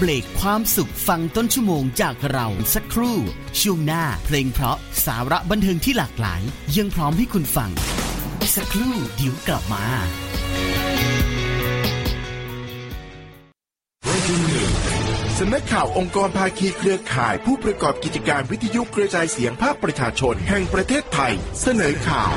บรกความสุขฟังต้นชั่วโมงจากเราสักครู่ช่วงหน้าเพลงเพราะสาระบันเทิงที่หลากหลายยังพร้อมให้คุณฟังสักครู่เดี๋ยวกลับมาสำนักข่าวองค์กรภาคีเครือข่ายผู้ประกอบกิจการวิทยุกระจายเสียงภาคประชาชนแห่งประเทศไทยเสนอข่า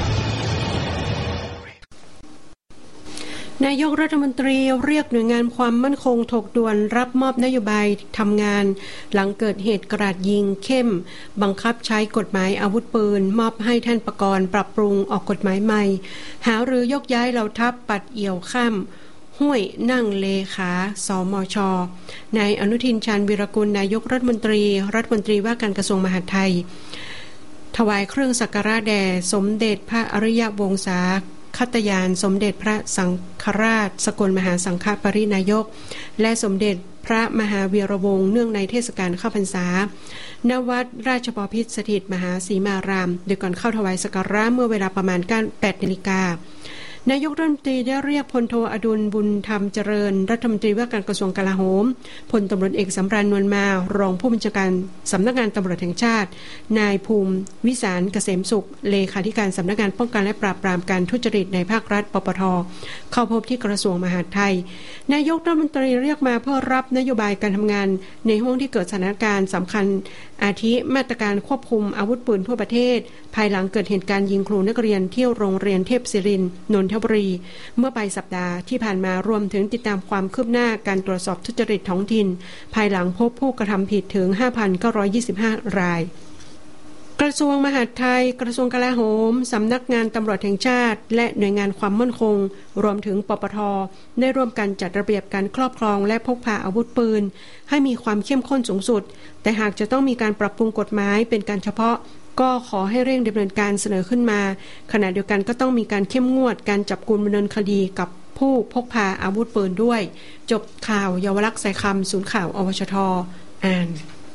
วนายกรัฐมนตรีเรียกหน่วยงานความมั่นคงถกด่วนรับมอบนโยบายทำงานหลังเกิดเหตุกราดยิงเข้มบังคับใช้กฎหมายอาวุธปืนมอบให้ท่านประกรณ์ปรับปรุงออกกฎหมายใหม่หารือยกย้ายเหล่าทัพปัดเอี่ยวข้ามห้วยนั่งเลขาสมช.นายอนุทินชาญวีรกุลนายกรัฐมนตรีว่าการกระทรวงมหาดไทยถวายเครื่องสักการะแด่สมเด็จพระอริยวงศาคัตยานสมเด็จพระสังฆราชสกลมหาสังฆปรินายกและสมเด็จพระมหาวีระวงศ์เนื่องในเทศกาลเข้าพรรษาณวัดราชบพิตรสถิตมหาสีมารามโดยก่อนเข้าถวายสักการะเมื่อเวลาประมาณ 8 นาฬิกานายกรัฐมนตรีได้เรียกพลโทอดุลบุญธรรมเจริญรัฐมนตรีว่าการกระทรวงกลาโหมพลตำรวจเอกสำราญนวลมารองผู้บัญชาการสำนักงานตำรวจแห่งชาตินายภูมิวิสารเกษมสุขเลขาธิการสำนักงานป้องกันและปราบปรามการทุจริตในภาครัฐปปท.เข้าพบที่กระทรวงมหาดไทยนายกรัฐมนตรีเรียกมาเพื่อรับนโยบายการทำงานในห้วงที่เกิดสถานการณ์สำคัญอาทิมาตรการควบคุมอาวุธปืนทั่วประเทศภายหลังเกิดเหตุการณ์ยิงครูนักเรียนที่โรงเรียนเทพศิรินทร์นนทบุรีเมื่อปลายสัปดาห์ที่ผ่านมารวมถึงติดตามความคืบหน้าการตรวจสอบทุจริตท้องถิ่นภายหลังพบผู้กระทำผิดถึง 5,925 รายกระทรวงมหาดไทยกระทรวงกลาโหมสำนักงานตำรวจแห่งชาติและหน่วยงานความมั่นคงรวมถึงปปท.ได้ร่วมกันจัดระเบียบการครอบครองและพกพาอาวุธปืนให้มีความเข้มข้นสูงสุดแต่หากจะต้องมีการปรับปรุงกฎหมายเป็นการเฉพาะก็ขอให้เร่งดำเนินการเสนอขึ้นมาขณะเดียวกันก็ต้องมีการเข้มงวดการจับกุมดำเนินคดีกับผู้พกพาอาวุธปืนด้วยจบข่าวเยาวลักษณ์สายคำศูนย์ข่าวอวชท.อ่าน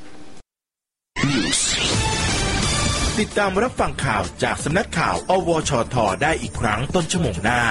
ติดตามรับฟังข่าวจากสำนักข่าวอวชท.ได้อีกครั้งต้นชั่วโมงหน้า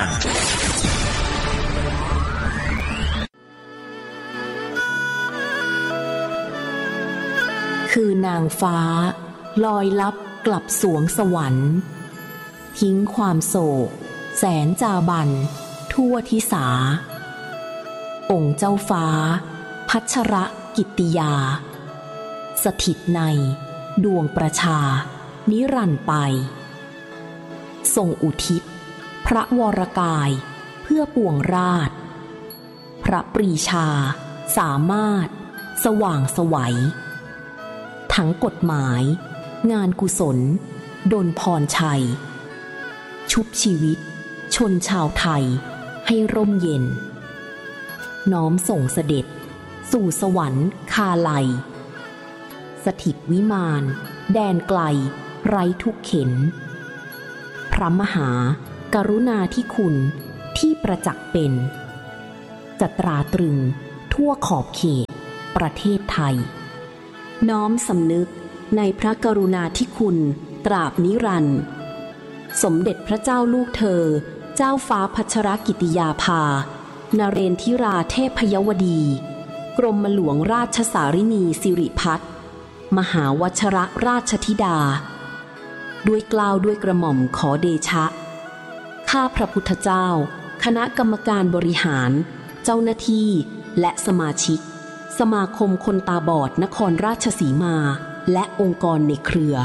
คือนางฟ้าลอยลับกลับสวงสวรรค์ทิ้งความโศกแสนจาบันทั่วทิสาองค์เจ้าฟ้าพัชรกิตติยาสถิตในดวงประชานิรันดร์ไปทรงอุทิศพระวรกายเพื่อปวงราชพระปรีชาสามารถสว่างไสวทั้งกฎหมายงานกุศลดลพรชัยชุบชีวิตชนชาวไทยให้ร่มเย็นน้อมส่งเสด็จสู่สวรรค์คาไลสถิตวิมานแดนไกลไร้ทุกเข็นพระมหากรุณาธิคุณที่ประจักษ์เป็นจะตราตรึงทั่วขอบเขตประเทศไทยน้อมสำนึกในพระกรุณาธิคุณตราบนิรันดร์สมเด็จพระเจ้าลูกเธอเจ้าฟ้าพัชรกิติยาภานเรนทิราเทพยวดีกรมหลวงราชสารินีสิริพัฒน์มหาวชรราชธิดาด้วยเกล้าด้วยกระหม่อมขอเดชะข้าพระพุทธเจ้าคณะกรรมการบริหารเจ้าหน้าที่และสมาชิกสมาคมคนตาบอดนครราชสีมาและองค์กรในเครือ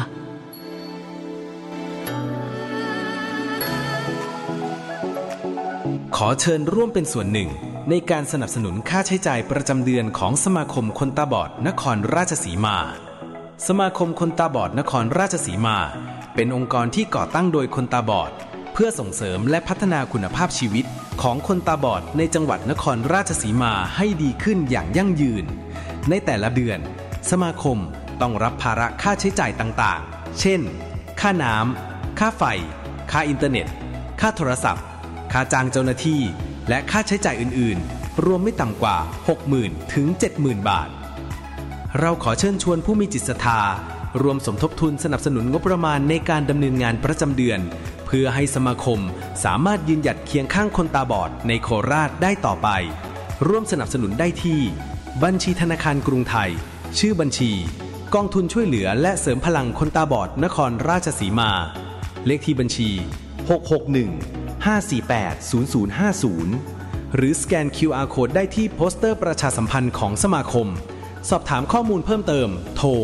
ขอเชิญร่วมเป็นส่วนหนึ่งในการสนับสนุนค่าใช้จ่ายประจำเดือนของสมาคมคนตาบอดนครราชสีมาสมาคมคนตาบอดนครราชสีมาเป็นองค์กรที่ก่อตั้งโดยคนตาบอดเพื่อส่งเสริมและพัฒนาคุณภาพชีวิตของคนตาบอดในจังหวัดนครราชสีมาให้ดีขึ้นอย่างยั่งยืนในแต่ละเดือนสมาคมต้องรับภาระค่าใช้จ่ายต่างๆเช่นค่าน้ำค่าไฟค่าอินเทอร์เน็ตค่าโทรศัพท์ค่าจ้างเจ้าหน้าที่และค่าใช้จ่ายอื่นๆรวมไม่ต่ำกว่า 60,000 ถึง 70,000 บาทเราขอเชิญชวนผู้มีจิตศรัทธารวมสมทบทุนสนับสนุนงบประมาณในการดำเนินงานประจำเดือนเพื่อให้สมาคมสามารถยืนหยัดเคียงข้างคนตาบอดในโคราชได้ต่อไปร่วมสนับสนุนได้ที่บัญชีธนาคารกรุงไทยชื่อบัญชีกองทุนช่วยเหลือและเสริมพลังคนตาบอดนครราชสีมาเลขที่บัญชี661-548-0050หรือสแกน QR Code ได้ที่โปสเตอร์ประชาสัมพันธ์ของสมาคมสอบถามข้อมูลเพิ่มเติมโทร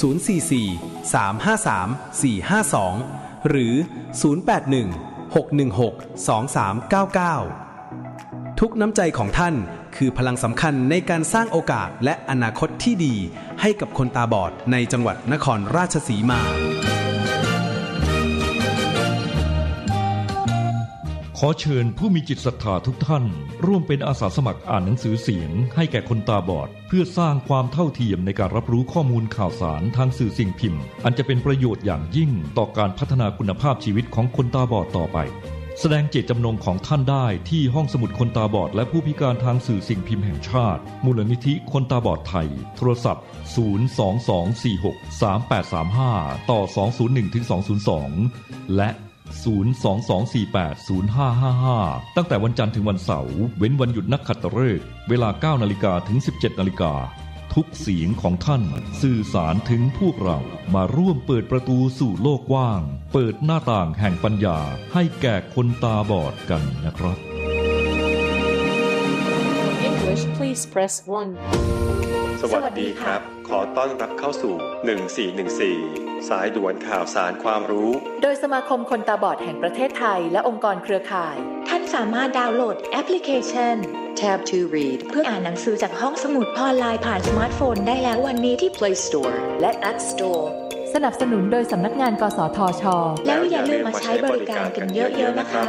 044-353-452หรือ081-616-2399ทุกน้ำใจของท่านคือพลังสำคัญในการสร้างโอกาสและอนาคตที่ดีให้กับคนตาบอดในจังหวัดนครราชสีมาขอเชิญผู้มีจิตศรัทธาทุกท่านร่วมเป็นอาสาสมัครอ่านหนังสือเสียงให้แก่คนตาบอดเพื่อสร้างความเท่าเทียมในการรับรู้ข้อมูลข่าวสารทางสื่อสิ่งพิมพ์อันจะเป็นประโยชน์อย่างยิ่งต่อการพัฒนาคุณภาพชีวิตของคนตาบอดต่อไปแสดงเจตจำนงของท่านได้ที่ห้องสมุดคนตาบอดและผู้พิการทางสื่อสิ่งพิมพ์แห่งชาติมูลนิธิคนตาบอดไทยโทรศัพท์022463835ต่อ201-202และ022480555ตั้งแต่วันจันทร์ถึงวันเสาร์เว้นวันหยุดนักขัตฤกษ์เวลา 9:00 นถึง 17:00 นทุกเสียงของท่านสื่อสารถึงพวกเรามาร่วมเปิดประตูสู่โลกกว้างเปิดหน้าต่างแห่งปัญญาให้แก่คนตาบอดกันนะครับ English please press 1 สวัสดีครับขอต้อนรับเข้าสู่1414สายด่วนข่าวสารความรู้โดยสมาคมคนตาบอดแห่งประเทศไทยและองค์กรเครือข่ายท่านสามารถดาวน์โหลดแอปพลิเคชัน Tab to Read เพื่ออ่านหนังสือจากห้องสมุดออนไลน์ผ่านสมาร์ทโฟนได้แล้ววันนี้ที่ Play Store และ App Store สนับสนุนโดยสำนักงานกสทช.แล้วอย่าลืมมาใช้บริการกันเยอะๆนะคะ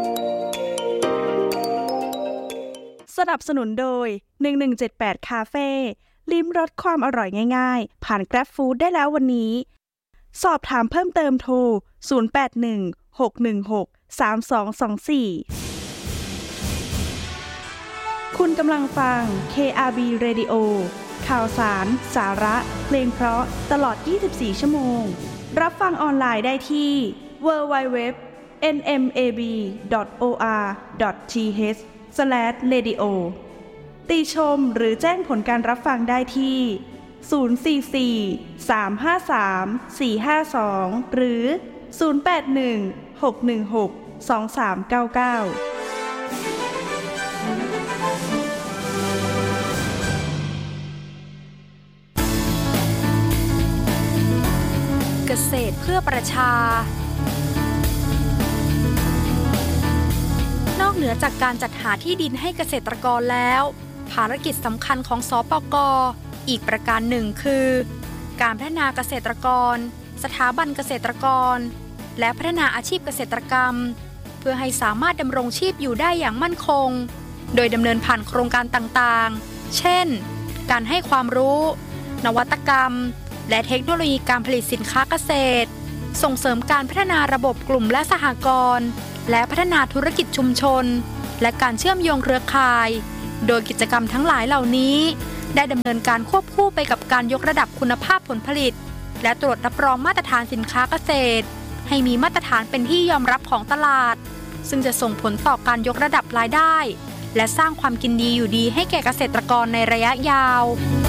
สนับสนุนโดย1178คาเฟ่ลิ้มรสความอร่อยง่ายๆผ่าน Grab Food ได้แล้ววันนี้สอบถามเพิ่มเติมโทร0816163224คุณกำลังฟัง KRB Radio ข่าวสารสาระเพลงเพราะตลอด24ชั่วโมงรับฟังออนไลน์ได้ที่ www.nmab.or.th/radio ติชมหรือแจ้งผลการรับฟังได้ที่044-353-452หรือ081-616-2399 เกษตรเพื่อประชานอกเหนือจากการจัดหาที่ดินให้เกษตรกรแล้วภารกิจสำคัญของสปก.อีกประการหนึ่งคือการพัฒนาเกษตรกรสถาบันเกษตรกรและพัฒนาอาชีพเกษตรกรรมเพื่อให้สามารถดำรงชีพอยู่ได้อย่างมั่นคงโดยดำเนินผ่านโครงการต่างๆเช่นการให้ความรู้นวัตกรรมและเทคโนโลยีการผลิตสินค้าเกษตรส่งเสริมการพัฒนาระบบกลุ่มและสหกรณ์และพัฒนาธุรกิจชุมชนและการเชื่อมโยงเครือข่ายโดยกิจกรรมทั้งหลายเหล่านี้ได้ดำเนินการควบคู่ไปกับการยกระดับคุณภาพผลผลิตและตรวจรับรองมาตรฐานสินค้าเกษตรให้มีมาตรฐานเป็นที่ยอมรับของตลาดซึ่งจะส่งผลต่อการยกระดับรายได้และสร้างความกินดีอยู่ดีให้แก่เกษตรกรในระยะยาว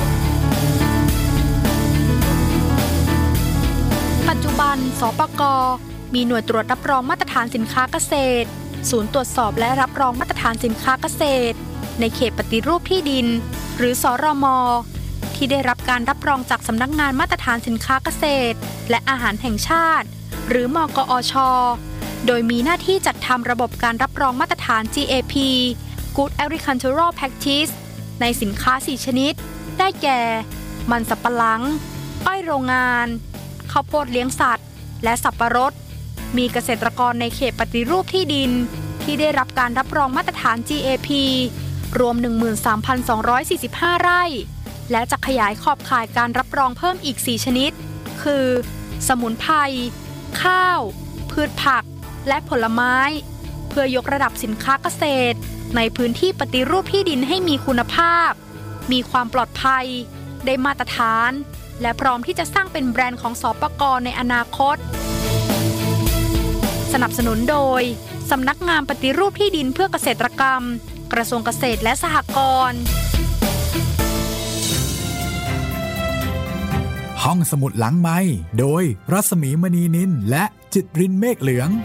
ปัจจุบันสปก.มีหน่วยตรวจรับรองมาตรฐานสินค้าเกษตรศูนย์ตรวจสอบและรับรองมาตรฐานสินค้าเกษตรในเขตปฏิรูปที่ดินหรือสรม.ที่ได้รับการรับรองจากสำนักงานมาตรฐานสินค้าเกษตรและอาหารแห่งชาติหรือมกอช.โดยมีหน้าที่จัดทำระบบการรับรองมาตรฐาน GAP Good Agricultural Practice ในสินค้า4ชนิดได้แก่มันสำปะหลังอ้อยโรงงานข้าวโพดเลี้ยงสัตว์และสับปะรดมีเกษตรกรในเขตปฏิรูปที่ดินที่ได้รับการรับรองมาตรฐาน GAP รวม 13,245 ไร่และจะขยายขอบข่ายการรับรองเพิ่มอีก4ชนิดคือสมุนไพรข้าวพืชผักและผลไม้เพื่อยกระดับสินค้าเกษตรในพื้นที่ปฏิรูปที่ดินให้มีคุณภาพมีความปลอดภัยได้มาตรฐานและพร้อมที่จะสร้างเป็นแบรนด์ของสปก.ในอนาคตสนับสนุนโดยสำนักงานปฏิรูปที่ดินเพื่อเกษตรกรรมกระทรวงเกษตรและสหกรณ์ห้องสมุดหลังไมค์โดยรัศมีมณีนินและจิตรินเมฆเหลือง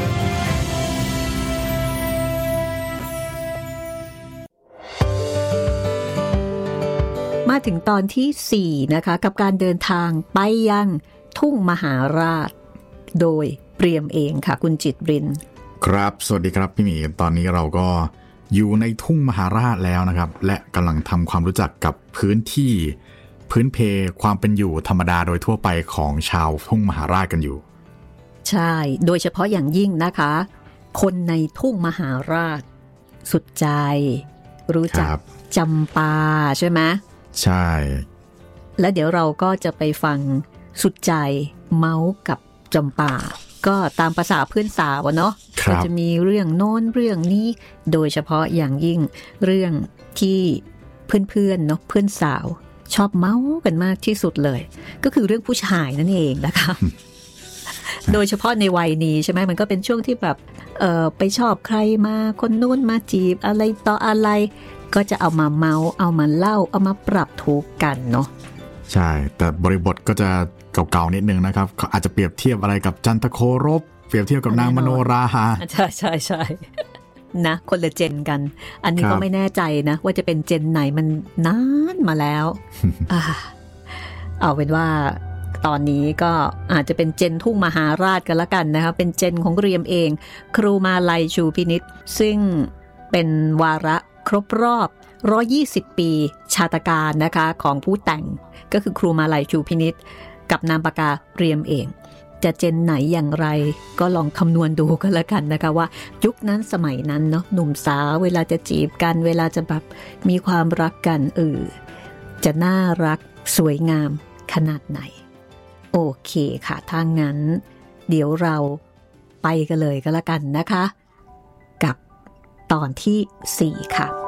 มาถึงตอนที่4นะคะกับการเดินทางไปยังทุ่งมหาราชโดยเปรียมเองค่ะคุณจิตรินครับสวัสดีครับพี่หมีตอนนี้เราก็อยู่ในทุ่งมหาราชแล้วนะครับและกำลังทำความรู้จักกับพื้นเพความเป็นอยู่ธรรมดาโดยทั่วไปของชาวทุ่งมหาราชกันอยู่ใช่โดยเฉพาะอย่างยิ่งนะคะคนในทุ่งมหาราชสุดใจรู้จักจำปาใช่ไหมใช่และเดี๋ยวเราก็จะไปฟังสุดใจเมาส์กับจำปาก็ตามภาษาเพื่อนสาวเนาะก็จะมีเรื่องโน้นเรื่องนี้โดยเฉพาะอย่างยิ่งเรื่องที่เพื่อนๆเนาะเพื่อนสาวชอบเมาส์กันมากที่สุดเลยก็คือเรื่องผู้ชายนั่นเองนะคะ โดยเฉพาะในวัยนี้ใช่ไหมมันก็เป็นช่วงที่แบบไปชอบใครมาคนนู้นมาจีบอะไรต่ออะไรก็จะเอามาเมาส์เอามาเล่าเอามาปรับทุกข์กันเนาะใช่แต่บริบทก็จะเก่าๆนิดนึงนะครับอาจจะเปรียบเทียบอะไรกับจันทโครบเปรียบเทียบกับนางมโนราฮาใช่ใช่ใช่นะคนละเจนกันอันนี้ก็ไม่แน่ใจนะว่าจะเป็นเจนไหนมันนานมาแล้ว เอาเป็นว่าตอนนี้ก็อาจจะเป็นเจนทุ่งมหาราชกันละกันนะคะเป็นเจนของเรียมเองครูมาลัยชูพินิจซึ่งเป็นวาระครบรอบ120 ปีชาตการนะคะของผู้แต่งก็คือครูมาลัยชูพินิจกับนามปากกาเรียมเองจะเจนไหนอย่างไรก็ลองคำนวณดูกันละกันนะคะว่ายุคนั้นสมัยนั้นเนาะหนุ่มสาวเวลาจะจีบกันเวลาจะแบบมีความรักกันจะน่ารักสวยงามขนาดไหนโอเคค่ะถ้างั้นเดี๋ยวเราไปกันเลยก็แล้วกันนะคะกับตอนที่4ค่ะ